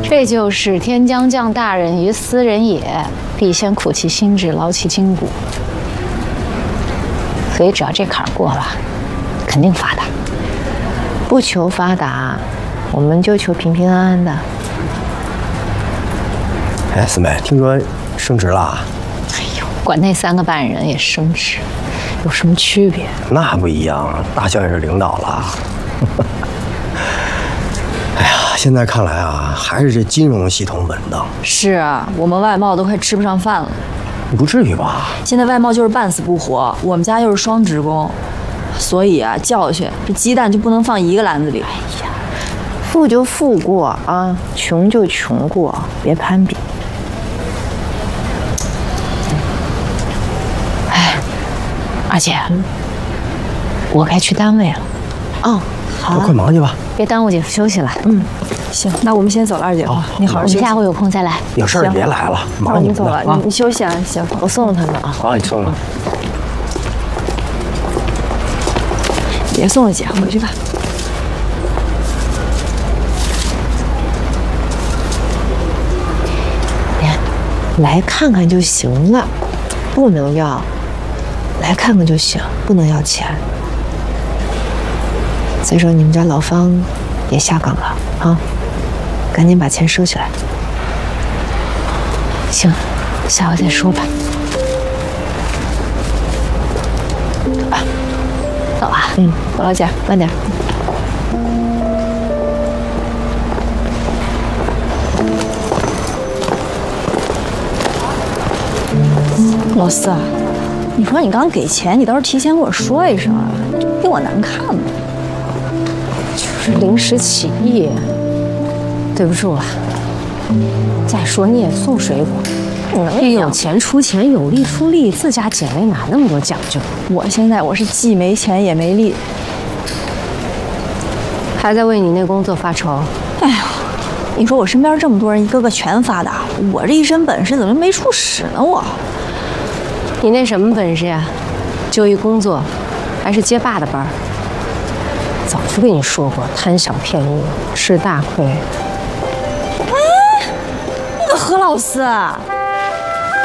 这就是天将降大任于斯人也，必先苦其心志，劳其筋骨。所以只要这坎儿过了，肯定发达。不求发达，我们就求平平安安的。 哎，四妹，听说升职了？ 哎呦，管那3个办人也升职，有什么区别？ 那不一样，大小也是领导了。哎呀，现在看来啊，还是这金融系统稳当。 是啊，我们外贸都快吃不上饭了。 不至于吧？ 现在外贸就是半死不活，我们家又是双职工，所以啊，教训这鸡蛋就不能放一个篮子里。 哎呀，富就富过啊，穷就穷过，别攀比。哎，二姐，我该去单位了。哦，好， 快忙去吧， 别耽误姐夫休息了。 行，那我们先走了，二姐夫，你好好休息。 下回有空再来。 有事儿别来了，忙你走了，你休息啊，行， 我送他们啊。 好，你送了。 别送了，姐，回去吧。 来看看就行了，不能要。来看看就行，不能要钱。再说你们家老方也下岗了啊，赶紧把钱收起来。行，下回再说吧。走吧，走啊。走了，姐，慢点。 老四，你说你刚给钱，你倒是提前跟我说一声啊，给我难看吗？ 就是临时起意，对不住了。再说你也送水果，有钱出钱，有力出力，自家姐妹哪那么多讲究？ 我现在是既没钱也没力， 还在为你那工作发愁。 哎呀，你说我身边这么多人，一个个全发达，我这一身本事怎么没处使呢？ 你那什么本事呀？就一工作，还是街霸的班儿。早就跟你说过，贪小便宜，吃大亏。 哎，那个何老四。